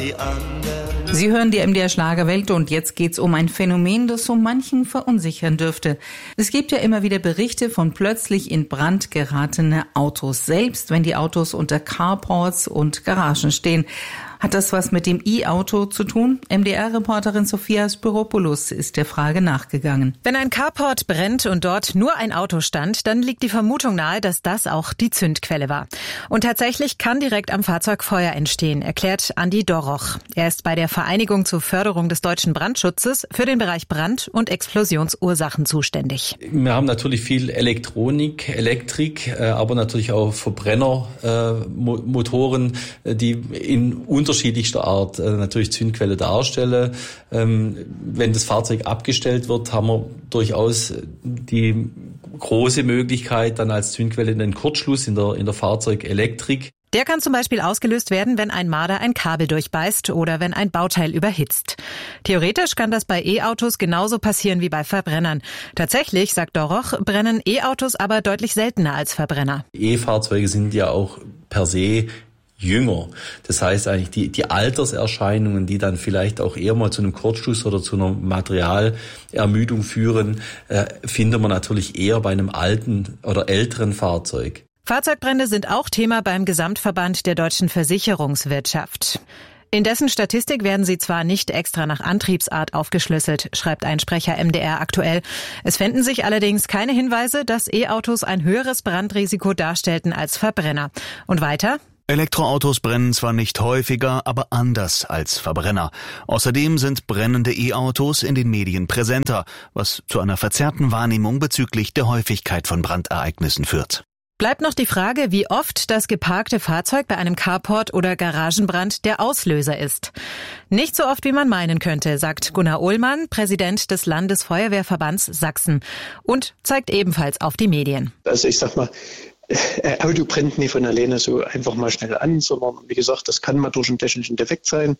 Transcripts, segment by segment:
Sie hören die MDR Schlagerwelt und jetzt geht's um ein Phänomen, das so manchen verunsichern dürfte. Es gibt ja immer wieder Berichte von plötzlich in Brand geratene Autos, selbst wenn die Autos unter Carports und Garagen stehen. Hat das was mit dem E-Auto zu tun? MDR-Reporterin Sophia Spiropoulos ist der Frage nachgegangen. Wenn ein Carport brennt und dort nur ein Auto stand, dann liegt die Vermutung nahe, dass das auch die Zündquelle war. Und tatsächlich kann direkt am Fahrzeug Feuer entstehen, erklärt Andi Doroch. Er ist bei der Vereinigung zur Förderung des deutschen Brandschutzes für den Bereich Brand- und Explosionsursachen zuständig. Wir haben natürlich viel Elektronik, Elektrik, aber natürlich auch Verbrennermotoren, die in unterschiedlichster Art natürlich Zündquelle darstellen. Wenn das Fahrzeug abgestellt wird, haben wir durchaus die große Möglichkeit, dann als Zündquelle den Kurzschluss in der Fahrzeugelektrik. Der kann zum Beispiel ausgelöst werden, wenn ein Marder ein Kabel durchbeißt oder wenn ein Bauteil überhitzt. Theoretisch kann das bei E-Autos genauso passieren wie bei Verbrennern. Tatsächlich, sagt Doroch, brennen E-Autos aber deutlich seltener als Verbrenner. E-Fahrzeuge sind ja auch per se jünger. Das heißt eigentlich die Alterserscheinungen, die dann vielleicht auch eher mal zu einem Kurzschluss oder zu einer Materialermüdung führen, findet man natürlich eher bei einem alten oder älteren Fahrzeug. Fahrzeugbrände sind auch Thema beim Gesamtverband der deutschen Versicherungswirtschaft. In dessen Statistik werden sie zwar nicht extra nach Antriebsart aufgeschlüsselt, schreibt ein Sprecher MDR aktuell. Es fänden sich allerdings keine Hinweise, dass E-Autos ein höheres Brandrisiko darstellten als Verbrenner. Und weiter? Elektroautos brennen zwar nicht häufiger, aber anders als Verbrenner. Außerdem sind brennende E-Autos in den Medien präsenter, was zu einer verzerrten Wahrnehmung bezüglich der Häufigkeit von Brandereignissen führt. Bleibt noch die Frage, wie oft das geparkte Fahrzeug bei einem Carport oder Garagenbrand der Auslöser ist. Nicht so oft, wie man meinen könnte, sagt Gunnar Ohlmann, Präsident des Landesfeuerwehrverbands Sachsen, und zeigt ebenfalls auf die Medien. Also ich sag mal, Auto brennt nicht von alleine so einfach mal schnell an, sondern wie gesagt, das kann mal durch einen technischen Defekt sein.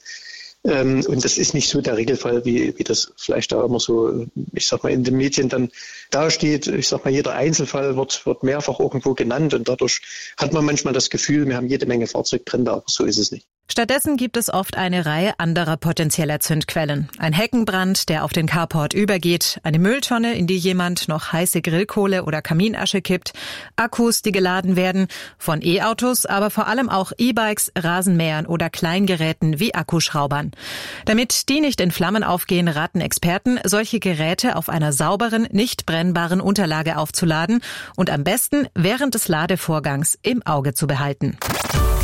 Und das ist nicht so der Regelfall, wie das vielleicht da immer so, ich sag mal, in den Medien dann dasteht. Ich sag mal, jeder Einzelfall wird mehrfach irgendwo genannt und dadurch hat man manchmal das Gefühl, wir haben jede Menge Fahrzeugbrände, aber so ist es nicht. Stattdessen gibt es oft eine Reihe anderer potenzieller Zündquellen. Ein Heckenbrand, der auf den Carport übergeht, eine Mülltonne, in die jemand noch heiße Grillkohle oder Kaminasche kippt, Akkus, die geladen werden, von E-Autos, aber vor allem auch E-Bikes, Rasenmähern oder Kleingeräten wie Akkuschraubern. Damit die nicht in Flammen aufgehen, raten Experten, solche Geräte auf einer sauberen, nicht brennbaren Unterlage aufzuladen und am besten während des Ladevorgangs im Auge zu behalten.